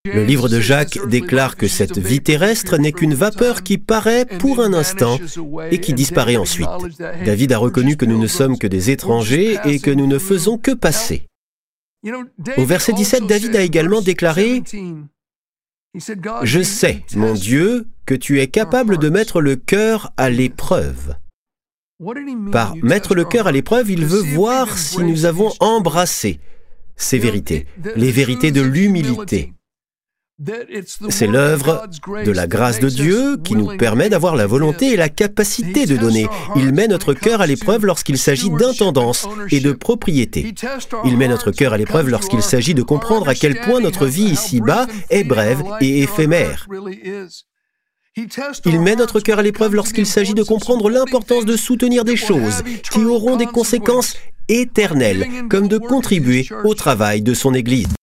Le livre de Jacques déclare que cette vie terrestre n'est qu'une vapeur qui paraît pour un instant et qui disparaît ensuite. David a reconnu que nous ne sommes que des étrangers et que nous ne faisons que passer. Au verset 17, David a également déclaré « Je sais, mon Dieu, que tu es capable de mettre le cœur à l'épreuve. » Par mettre le cœur à l'épreuve, il veut voir si nous avons embrassé ces vérités, les vérités de l'humilité. C'est l'œuvre de la grâce de Dieu qui nous permet d'avoir la volonté et la capacité de donner. Il met notre cœur à l'épreuve lorsqu'il s'agit d'intendance et de propriété. Il met notre cœur à l'épreuve lorsqu'il s'agit de comprendre à quel point notre vie ici-bas est brève et éphémère. Il met notre cœur à l'épreuve lorsqu'il s'agit de comprendre l'importance de soutenir des choses qui auront des conséquences éternelles, comme de contribuer au travail de son Église.